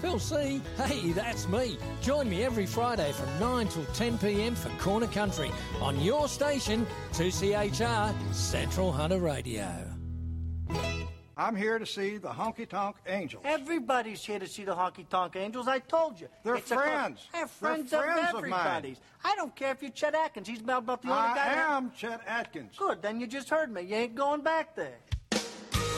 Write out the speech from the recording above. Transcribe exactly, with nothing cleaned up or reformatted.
Phil C. Hey, that's me. Join me every Friday from nine till ten p m for Corner Country on your station, two C H R Central Hunter Radio. I'm here to see the Honky Tonk Angels. Everybody's here to see the Honky Tonk Angels. I told you. They're It's friends. A, they're friends, They're friends of of everybody's. mine. I don't care if you're Chet Atkins. He's about the only I guy. am Chet Atkins. Good, then you just heard me. You ain't going back there.